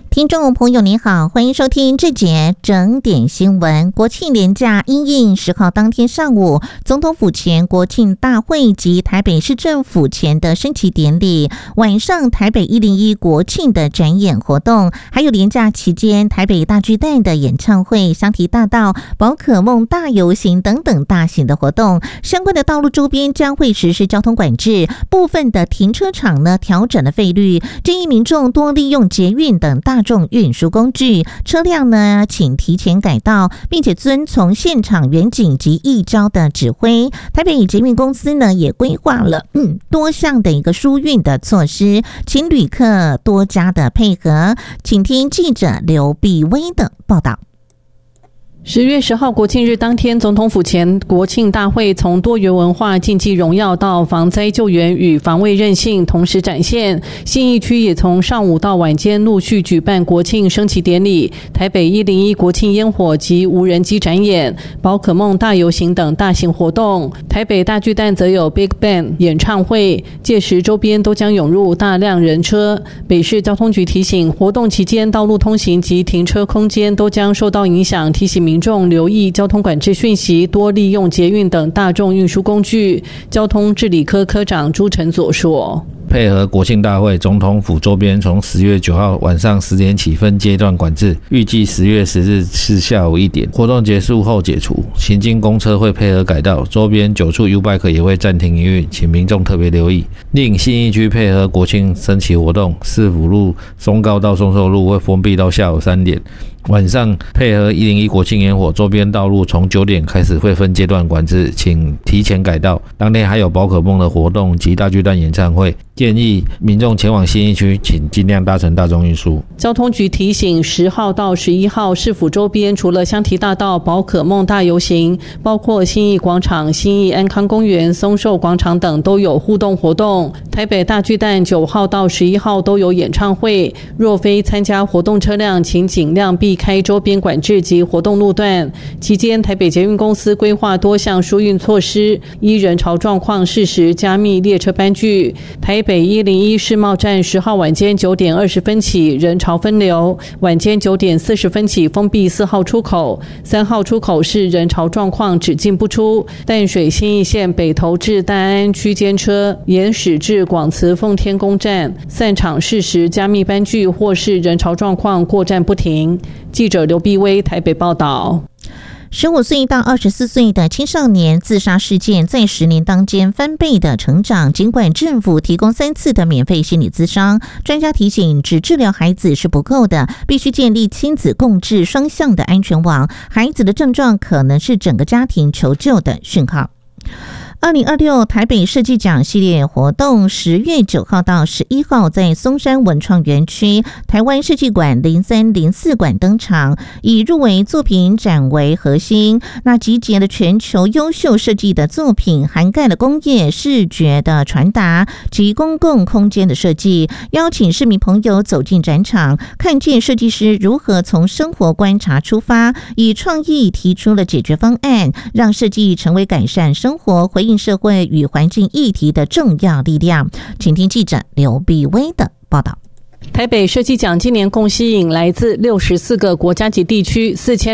听众朋友您好，欢迎收听这节整点新闻。国庆连假因应10号当天上午，总统府前国庆大会及台北市政府前的升旗典礼，晚上台北101国庆的展演活动，还有连假期间台北大巨蛋的演唱会、香堤大道、宝可梦大游行等等大型的活动，相关的道路周边将会实施交通管制，部分的停车场呢调整了费率，建议民众多利用捷运等大众运输工具，车辆呢请提前改道，并且遵从现场远景及义交的指挥。台北捷运公司呢也规划了多项的一个疏运的措施，请旅客多加的配合。请听记者刘碧薇的报道。 10月10号国庆日当天，总统府前国庆大会从多元文化、竞技荣耀到防灾救援与防卫韧性同时展现。信义区也从上午到晚间陆续举办国庆升旗典礼、台北101国庆烟火及无人机展演、宝可梦大游行等大型活动。台北大巨蛋则有 Big Bang 演唱会，届时周边都将涌入大量人车。北市交通局提醒，活动期间道路通行及停车空间都将受到影响，提醒民众留意交通管制讯息，多利用捷运等大众运输工具。交通治理科科长朱承佐说， 配合国庆大会，总统府周边从10月9号晚上10点起分阶段管制，预计10月10日是下午1点，活动结束后解除。行经公车会配合改道，周边9处 U-Bike 也会暂停营运，请民众特别留意。另信义区配合国庆升旗活动，市府路松高到松寿路会封闭到下午3点。晚上配合101国庆烟火，周边道路从9点开始会分阶段管制，请提前改道。当天还有宝可梦的活动及大巨蛋演唱会，建议民众前往信义区，请尽量搭乘大众运输。 交通局提醒，10号到11号市府周边除了香堤大道、宝可梦大游行，包括信义广场、信义安康公园、松寿广场等都有互动活动。台北大巨蛋9号到11号都有演唱会，若非参加活动车辆，请尽量避开周边管制及活动路段。期间，台北捷运公司规划多项疏运措施，依人潮状况适时加密列车班距。台北101世贸站10号晚间9点20分起人潮分流，晚间9点40分起封闭4号出口，3号出口是人潮状况只进不出。淡水信义线北投至大安区间车沿驶至广慈奉天宫站，散场适时加密班距或是人潮状况过站不停。记者刘碧薇台北报道。 15岁到24岁的青少年自杀事件在10年当间翻倍的成长，尽管政府提供3次的免费心理咨商，专家提醒只治疗孩子是不够的，必须建立亲子共治双向的安全网，孩子的症状可能是整个家庭求救的讯号。2026台北设计奖系列活动10月9号到11号在松山文创园区台湾设计馆0304馆登场，以入围作品展为核心，那集结了全球优秀设计的作品，涵盖了工业、视觉的传达及公共空间的设计，邀请市民朋友走进展场，看见设计师如何从生活观察出发，以创意提出了解决方案，让设计成为改善生活、回应社会与环境议题的重要力量。请听记者刘碧薇的报道。 台北设计奖今年共吸引来自64个国家级地区4000